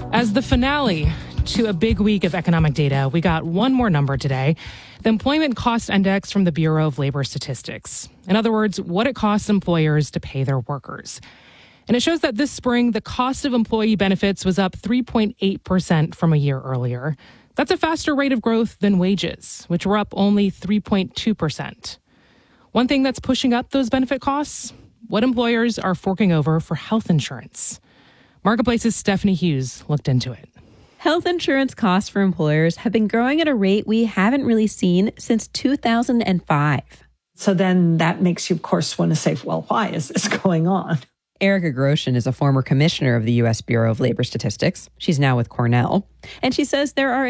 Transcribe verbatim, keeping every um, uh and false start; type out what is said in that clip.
As the finale to a big week of economic data, we got one more number today, the Employment Cost Index from the Bureau of Labor Statistics. In other words, what it costs employers to pay their workers. And it shows that this spring, the cost of employee benefits was up three point eight percent from a year earlier. That's a faster rate of growth than wages, which were up only three point two percent. One thing that's pushing up those benefit costs, what employers are forking over for health insurance. Marketplace's Stephanie Hughes looked into it. Health insurance costs for employers have been growing at a rate we haven't really seen since two thousand five. So then that makes you, of course, want to say, well, why is this going on? Erica Groshin is a former commissioner of the U S Bureau of Labor Statistics. She's now with Cornell. And she says there are